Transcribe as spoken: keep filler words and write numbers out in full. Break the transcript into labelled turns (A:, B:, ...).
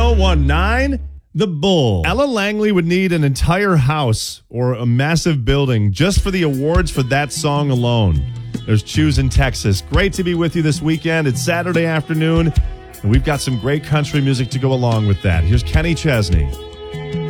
A: nineteen, The Bull. Ella Langley would need an entire house or a massive building just for the awards for that song alone. There's Choose in Texas. Great to be with you this weekend. It's Saturday afternoon, and we've got some great country music to go along with that. Here's Kenny Chesney.